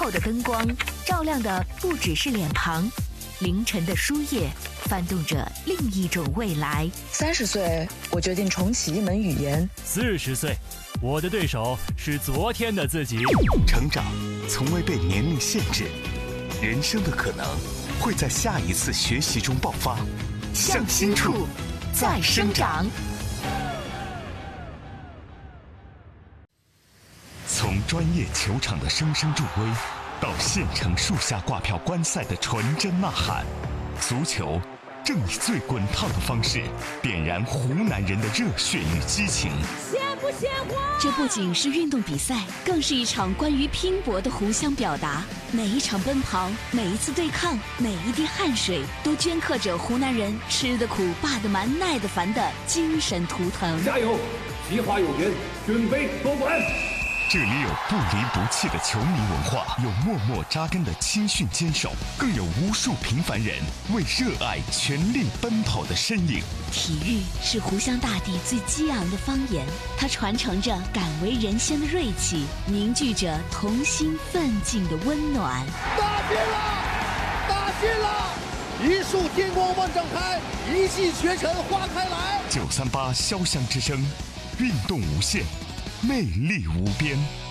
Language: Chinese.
后的灯光，照亮的不只是脸庞，凌晨的书页翻动着另一种未来。 30岁，我决定重启一门语言。 40岁，我的对手是昨天的自己。 成长从未被年龄限制，人生的可能会在下一次学习中爆发。 向心处，再生长。 从专业球场的声声助威，到县城树下挂票观赛的纯真呐喊，足球正以最滚烫的方式点燃湖南人的热血与激情。 鲜不鲜活？ 这不仅是运动比赛，更是一场关于拼搏的互相表达。每一场奔跑，每一次对抗，每一滴汗水，都镌刻着湖南人吃得苦、霸得蛮、耐得烦的精神图腾。 加油！计划有约，准备夺冠。 这里有不离不弃的球迷文化，有默默扎根的青训坚守，更有无数平凡人为热爱全力奔跑的身影。 体育是湖湘大地最激昂的方言，它传承着敢为人先的锐气，凝聚着同心奋进的温暖。 打进了，打进了！一束天光万丈开，一骑绝尘花开来。 938潇湘之声，运动无限，魅力无边。